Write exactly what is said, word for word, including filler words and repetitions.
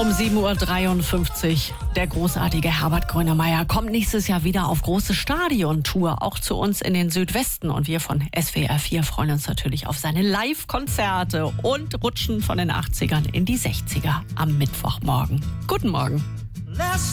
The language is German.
Um sieben Uhr dreiundfünfzig. Der großartige Herbert Grönemeyer kommt nächstes Jahr wieder auf große Stadiontour, auch zu uns in den Südwesten. Und wir von S W R vier freuen uns natürlich auf seine Live-Konzerte und rutschen von den achtzigern in die sechziger am Mittwochmorgen. Guten Morgen.